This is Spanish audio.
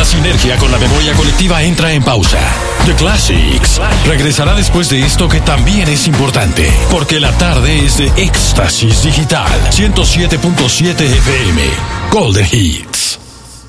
La sinergia con la memoria colectiva entra en pausa. The Classics regresará después de esto, que también es importante, porque la tarde es de éxtasis digital. 107.7 FM Golden Hit.